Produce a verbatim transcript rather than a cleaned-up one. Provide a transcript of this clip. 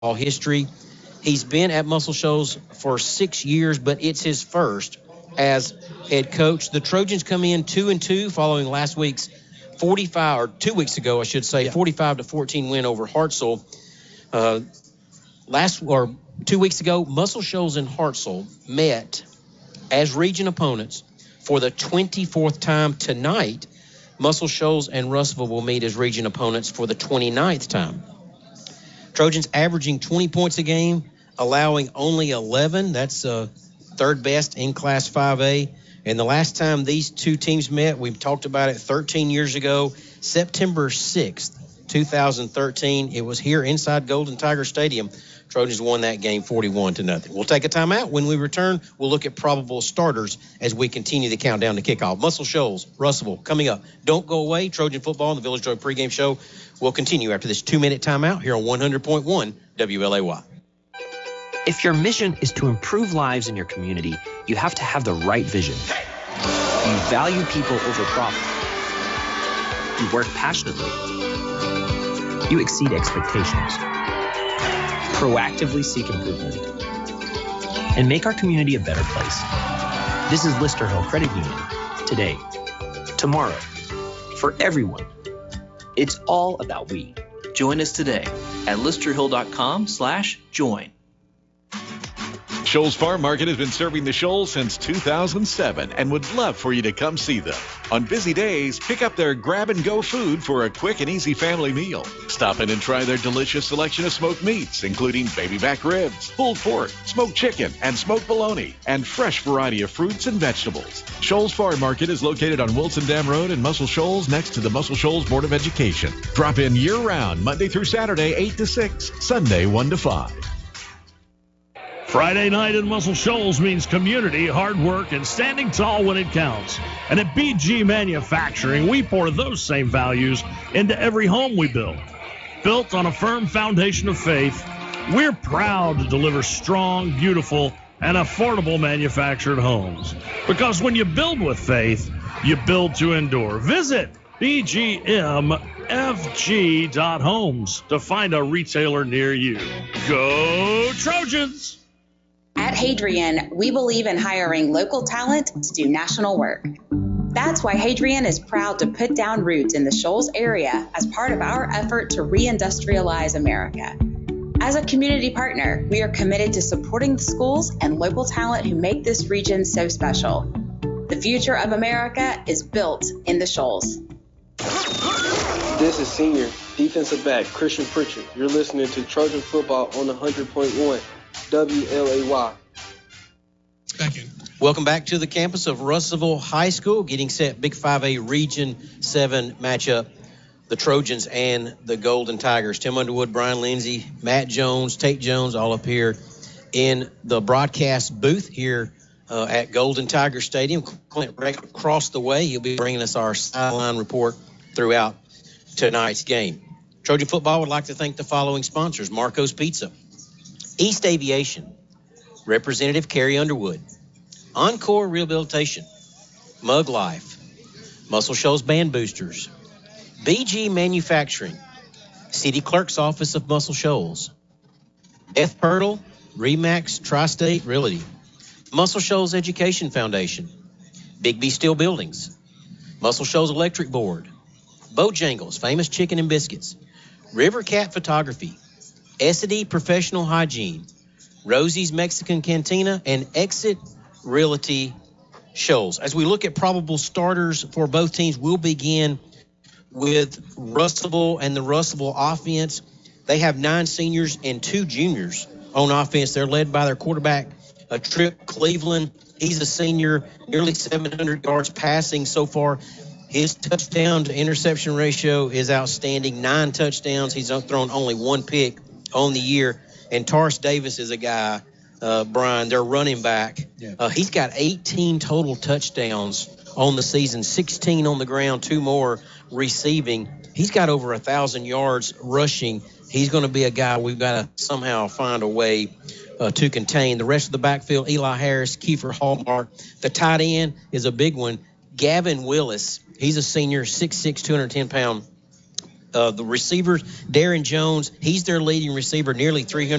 history. He's been at Muscle Shoals for six years, but it's his first as head coach. The Trojans come in two and two following last week's forty-five, or two weeks ago, I should say, yeah. forty-five to fourteen win over Hartselle. Uh, last or two weeks ago, Muscle Shoals and Hartselle met as region opponents for the twenty-fourth time. Tonight, Muscle Shoals and Russellville will meet as region opponents for the twenty-ninth time. Trojans averaging twenty points a game, allowing only eleven. That's uh, third best in Class five A. And the last time these two teams met, we've talked about it thirteen years ago, September sixth, two thousand thirteen. It was here inside Golden Tiger Stadium. Trojans won that game forty-one to nothing. We'll take a timeout. When we return, we'll look at probable starters as we continue the countdown to kickoff. Muscle Shoals, Russellville, coming up. Don't go away. Trojan football and the Village Road pregame show will continue after this two-minute timeout here on one hundred point one W L A Y. If your mission is to improve lives in your community, you have to have the right vision. You value people over profit. You work passionately. You exceed expectations. Proactively seek improvement. And make our community a better place. This is Lister Hill Credit Union. Today, tomorrow, for everyone. It's all about we. Join us today at listerhill.com slash join. Shoals Farm Market has been serving the Shoals since two thousand seven and would love for you to come see them. On busy days, pick up their grab-and-go food for a quick and easy family meal. Stop in and try their delicious selection of smoked meats, including baby back ribs, pulled pork, smoked chicken, and smoked bologna, and fresh variety of fruits and vegetables. Shoals Farm Market is located on Wilson Dam Road in Muscle Shoals next to the Muscle Shoals Board of Education. Drop in year-round, Monday through Saturday, eight to six, Sunday, one to five. Friday night in Muscle Shoals means community, hard work, and standing tall when it counts. And at B G Manufacturing, we pour those same values into every home we build. Built on a firm foundation of faith, we're proud to deliver strong, beautiful, and affordable manufactured homes. Because when you build with faith, you build to endure. Visit B G M F G dot homes to find a retailer near you. Go Trojans! At Hadrian, we believe in hiring local talent to do national work. That's why Hadrian is proud to put down roots in the Shoals area as part of our effort to reindustrialize America. As a community partner, we are committed to supporting the schools and local talent who make this region so special. The future of America is built in the Shoals. This is senior defensive back Christian Pritchard. You're listening to Trojan Football on one hundred point one W L A Y. Back in. Welcome back to the campus of Russellville High School, getting set Big five A Region seven matchup, the Trojans and the Golden Tigers. Tim Underwood, Brian Lindsay, Matt Jones, Tate Jones, all up here in the broadcast booth here uh, at Golden Tiger Stadium. Clint Breck across the way. He'll be bringing us our sideline report throughout tonight's game. Trojan football would like to thank the following sponsors: Marco's Pizza, East Aviation, Representative Carrie Underwood, Encore Rehabilitation, Mug Life, Muscle Shoals Band Boosters, B G Manufacturing, City Clerk's Office of Muscle Shoals, F. Pirtle, Remax Tri-State Realty, Muscle Shoals Education Foundation, Big B Steel Buildings, Muscle Shoals Electric Board, Bojangles, Famous Chicken and Biscuits, River Cat Photography, S and D Professional Hygiene, Rosie's Mexican Cantina, and Exit Realty Shoals. As we look at probable starters for both teams, we'll begin with Russellville and the Russellville offense. They have nine seniors and two juniors on offense. They're led by their quarterback, a Trip Cleveland. He's a senior, nearly seven hundred yards passing so far. His touchdown to interception ratio is outstanding, nine touchdowns. He's thrown only one pick on the year. And Taurus Davis is a guy, uh, Brian, their running back. Yeah. Uh, he's got eighteen total touchdowns on the season, sixteen on the ground, two more receiving. He's got over one thousand yards rushing. He's going to be a guy we've got to somehow find a way uh, to contain. The rest of the backfield, Eli Harris, Kiefer Hallmark. The tight end is a big one, Gavin Willis. He's a senior, six six, two hundred ten pound Uh, the receivers, Darren Jones, he's their leading receiver, nearly three hundred